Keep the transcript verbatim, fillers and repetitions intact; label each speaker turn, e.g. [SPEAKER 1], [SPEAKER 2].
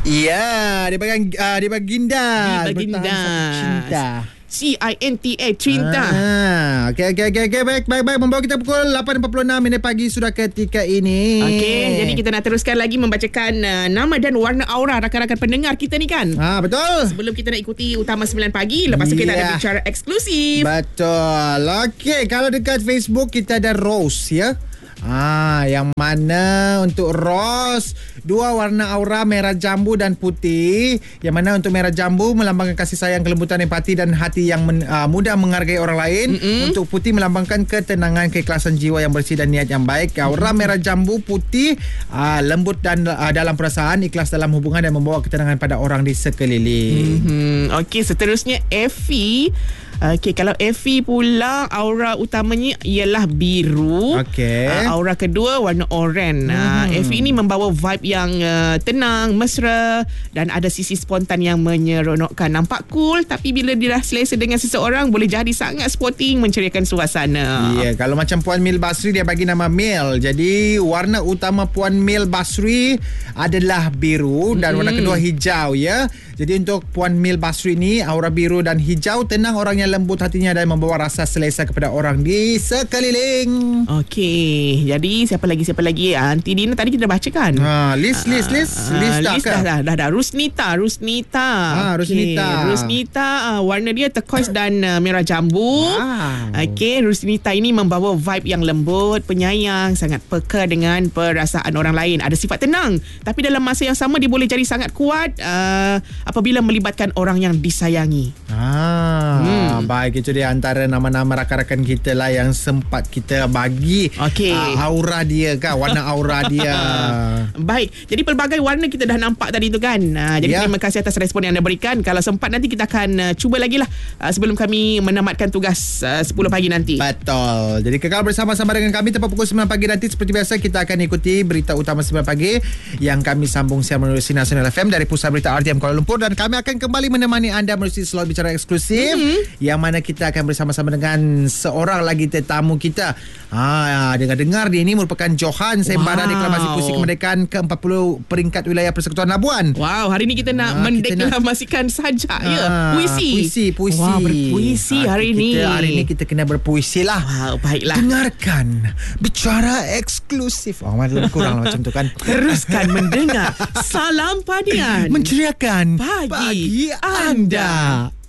[SPEAKER 1] Ya, dia bagi uh, dia baginda.
[SPEAKER 2] Di baginda.
[SPEAKER 1] Cinta.
[SPEAKER 2] C I N T A, Cinta.
[SPEAKER 1] Ah, okey okey okey okay. baik baik baik membawa kita pukul lapan empat puluh enam minit pagi sudah ketika ini.
[SPEAKER 2] Okey, jadi kita nak teruskan lagi membacakan uh, nama dan warna aura rakan-rakan pendengar kita ni kan.
[SPEAKER 1] Ah, betul.
[SPEAKER 2] Sebelum kita nak ikuti Utama sembilan pagi, lepas tu kita
[SPEAKER 1] Yeah.
[SPEAKER 2] ada bicara eksklusif.
[SPEAKER 1] Betul. Okey, kalau dekat Facebook kita ada Rose ya. Ah, yang mana untuk Rose dua warna aura merah jambu dan putih. Yang mana untuk merah jambu melambangkan kasih sayang, kelembutan, empati dan hati yang men, uh, mudah menghargai orang lain. Mm-mm. Untuk putih melambangkan ketenangan, keikhlasan jiwa yang bersih dan niat yang baik. Aura mm-hmm. merah jambu putih uh, lembut dan uh, dalam perasaan, ikhlas dalam hubungan dan membawa ketenangan pada orang di sekeliling.
[SPEAKER 2] Mm-hmm. Okey, seterusnya Effie. Okey, kalau Effie pula aura utamanya ialah biru.
[SPEAKER 1] Okey.
[SPEAKER 2] Uh, aura kedua warna oranye. Hmm. Uh, Effie ini membawa vibe yang uh, tenang, mesra dan ada sisi spontan yang menyeronokkan. Nampak cool tapi bila dia dah selesa dengan seseorang boleh jadi sangat sporting, menceriakan suasana.
[SPEAKER 1] Ya, yeah, kalau macam Puan Mil Basri dia bagi nama Mil. Jadi warna utama Puan Mil Basri adalah biru dan hmm. warna kedua hijau ya. Jadi untuk Puan Mil Basri ni aura biru dan hijau, tenang orangnya, lembut hatinya dan membawa rasa selesa kepada orang di sekeliling.
[SPEAKER 2] Okey, jadi siapa lagi siapa lagi? Aunty Dina tadi kita bacakan.
[SPEAKER 1] Ha, list list list
[SPEAKER 2] uh,
[SPEAKER 1] list,
[SPEAKER 2] uh, list dah, dah dah dah Rusnita, Rusnita.
[SPEAKER 1] Ha, Rusnita.
[SPEAKER 2] Okay. Rusnita uh, warna dia turquoise dan uh, merah jambu.
[SPEAKER 1] Wow.
[SPEAKER 2] Okey, Rusnita ini membawa vibe yang lembut, penyayang, sangat peka dengan perasaan orang lain. Ada sifat tenang, tapi dalam masa yang sama dia boleh jadi sangat kuat uh, apabila melibatkan orang yang disayangi.
[SPEAKER 1] Ah,
[SPEAKER 2] Hmm.
[SPEAKER 1] baik, itu dia antara nama-nama rakan-rakan kita lah yang sempat kita bagi
[SPEAKER 2] Okey.
[SPEAKER 1] uh, aura dia kan, warna aura dia.
[SPEAKER 2] Baik, jadi pelbagai warna kita dah nampak tadi tu kan. Uh, jadi
[SPEAKER 1] Ya.
[SPEAKER 2] terima kasih atas respon yang anda berikan. Kalau sempat nanti kita akan uh, cuba lagi lah uh, sebelum kami menamatkan tugas uh, sepuluh pagi nanti.
[SPEAKER 1] Betul. Jadi kekal bersama-sama dengan kami tepat pukul sembilan pagi nanti. Seperti biasa kita akan ikuti berita utama sembilan pagi yang kami sambung siar melalui Nasional F M dari Pusat Berita R T M Kuala Lumpur, dan kami akan kembali menemani anda melalui slot bicara eksklusif mm-hmm. yang mana kita akan bersama-sama dengan seorang lagi tetamu kita. Ha, dengar-dengar dia ini merupakan Johan Sembara wow. Deklamasi Puisi Kemerdekaan ke empat puluh peringkat wilayah Persekutuan Labuan.
[SPEAKER 2] Wow, hari ini kita nak ha, mendeklamasikan saja ha, ya. Puisi.
[SPEAKER 1] Puisi, puisi.
[SPEAKER 2] Wow, berpuisi ha, hari ini.
[SPEAKER 1] Kita hari ini kita kena berpuisi lah.
[SPEAKER 2] Wow, baiklah.
[SPEAKER 1] Dengarkan bicara eksklusif. Oh, lebih kurang macam tu kan.
[SPEAKER 2] Teruskan mendengar Salam Padian,
[SPEAKER 1] menceriakan
[SPEAKER 2] pagi,
[SPEAKER 1] pagi
[SPEAKER 2] anda.
[SPEAKER 1] anda.